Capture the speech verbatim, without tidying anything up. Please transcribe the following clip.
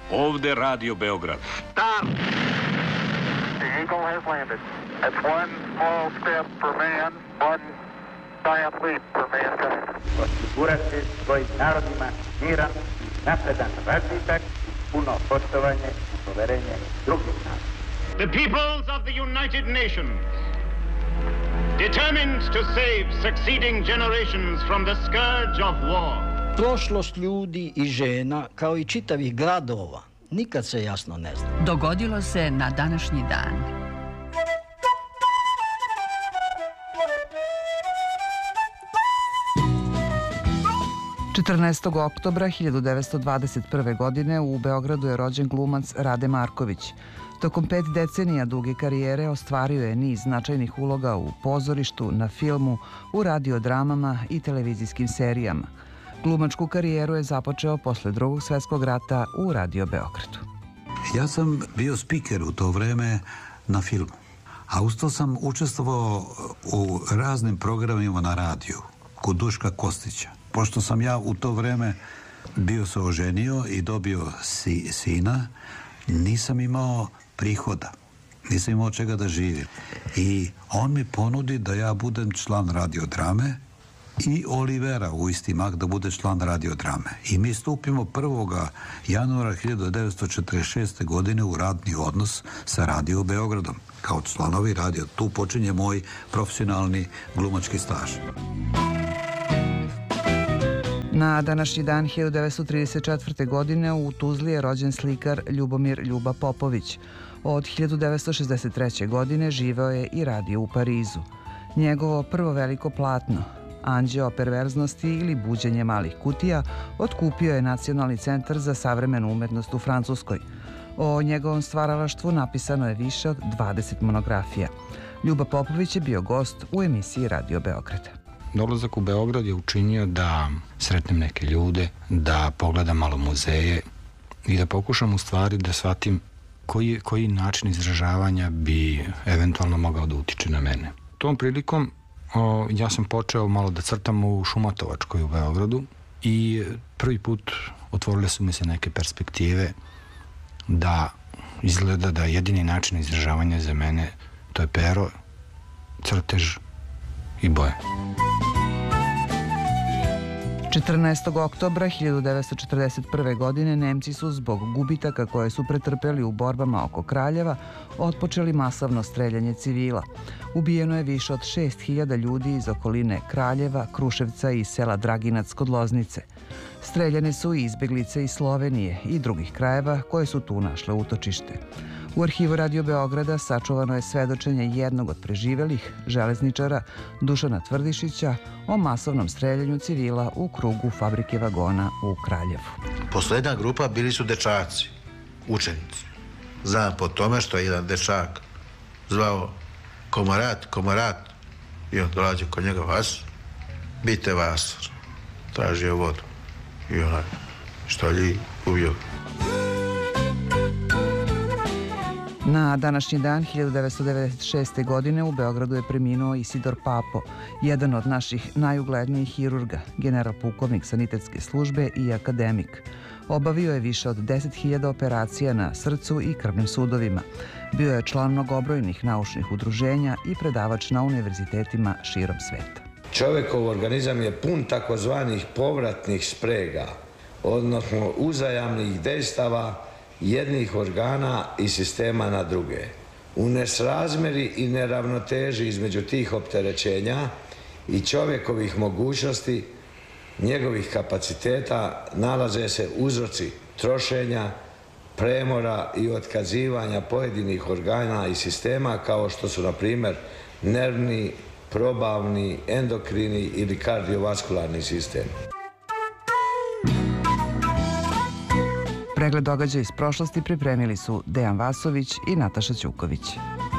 Ovde Radio Beograd. Stop! The Eagle has landed. That's one small step for man, one giant leap for mankind. Osigurati svojim narodima miran, napredan razvitak, puno poštovanje i poverenje drugih naroda. The peoples of the United Nations, determined to save succeeding generations from the scourge of war. Prošlost ljudi i žena, kao i čitavih gradova, nikad se jasno ne zna. Dogodilo se na današnji dan. četrnaestog oktobra hiljadu devetsto dvadeset prve. godine u Beogradu je rođen glumac Rade Marković. Tokom pet decenija duge karijere ostvario je niz značajnih uloga u pozorištu, na filmu, u radiodramama i televizijskim serijama. Glumačku karijeru je započeo posle Drugog svetskog rata u Radio Beogradu. Ja sam bio spiker u to vreme na filmu, a usto sam učestvovao u raznim programima na radiju, kod Duška Kostića. Pošto sam ja u to vreme bio se oženio i dobio si, sina, nisam imao prihoda, nisam imao čega da živim. I on mi ponudi da ja budem član radiodrame i Olivera u isti mak da bude član radiodrame. I mi stupimo prvog januara hiljadu devetsto četrdeset šeste. godine u radni odnos sa Radio Beogradom kao članovi radio. Tu počinje moj profesionalni glumački staž. Na današnji dan hiljadu devetsto trideset četvrte. godine u Tuzli je rođen slikar Ljubomir Ljuba Popović. Od hiljadu devetsto šezdeset treće. godine živeo je i radio u Parizu. Njegovo prvo veliko platno, Anđeo perverznosti ili Buđenje malih kutija, otkupio je Nacionalni centar za savremenu umetnost u Francuskoj. O njegovom stvaralaštvu napisano je više od dvadeset monografija. Ljuba Popović je bio gost u emisiji Radio Beograda. Dolazak u Beograd je učinio da sretnem neke ljude, da pogledam malo muzeje i da pokušam u stvari da shvatim koji, koji način izražavanja bi eventualno mogao da utiče na mene. Tom prilikom o, ja sam počeo malo da crtam u Šumatovačkoj u Beogradu i prvi put otvorile su mi se neke perspektive da izgleda da jedini način izražavanja za mene to je pero, crtež i boje. četrnaestog oktobra hiljadu devetsto četrdeset prve. godine Nemci su zbog gubitaka koje su pretrpeli u borbama oko Kraljeva otpočeli masovno streljanje civila. Ubijeno je više od šest hiljada ljudi iz okoline Kraljeva, Kruševca i sela Draginac kod Loznice. Streljane su i izbeglice iz Slovenije i drugih krajeva koje su tu našle utočište. U arhivu Radio Beograda sačuvano je svedočenje jednog od preživelih, železničara Dušana Tvrdišića, o masovnom streljanju civila u krugu fabrike vagona u Kraljevu. Poslednja grupa bili su dečaci, učenici. Znam po tome što je jedan dečak zvao komarat, komarat, i on dolazi kod njega, vas, bite vas, tražio vodu. I onaj, što li ubio. Na današnji dan hiljadu devetsto devedeset šeste. godine u Beogradu je preminuo Isidor Papo, jedan od naših najuglednijih hirurga, general pukovnik sanitetske službe i akademik. Obavio je više od deset hiljada operacija na srcu i krvnim sudovima. Bio je član mnogobrojnih naučnih udruženja i predavač na univerzitetima širom sveta. Čovjekov organizam je pun takozvanih povratnih sprega, odnosno uzajamnih dejstava jednih organa i sistema na druge. U nesrazmeri i neravnoteži između tih opterećenja i čovjekovih mogućnosti, njegovih kapaciteta, nalaze se uzroci trošenja, premora i otkazivanja pojedinih organa i sistema kao što su, na primjer, nervni, probavni, endokrini ili kardiovaskularni sistem. Pregled događaja iz prošlosti pripremili su Dejan Vasović i Nataša Ćuković.